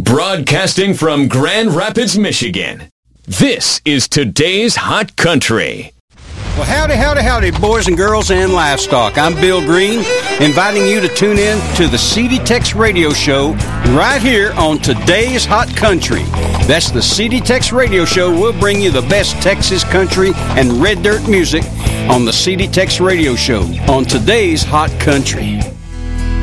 Broadcasting from Grand Rapids, Michigan, this is today's Hot Country. Well, howdy, boys and girls and livestock. I'm Bill Green, inviting you to tune in to the CD Tex Radio Show right here on today's Hot Country. That's the CD Tex Radio Show. We'll bring you the best Texas country and red dirt music on the CD Tex Radio Show on today's Hot Country.